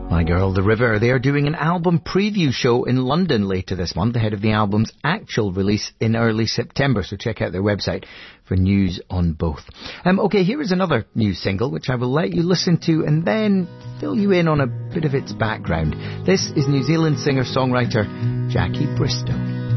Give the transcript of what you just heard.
My Girl, The River. They are doing an album preview show in London later this month, ahead of the album's actual release in early September, so check out their website for news on both. Okay, here is another new single, which I will let you listen to and then fill you in on a bit of its background. This is New Zealand singer-songwriter Jackie Bristow.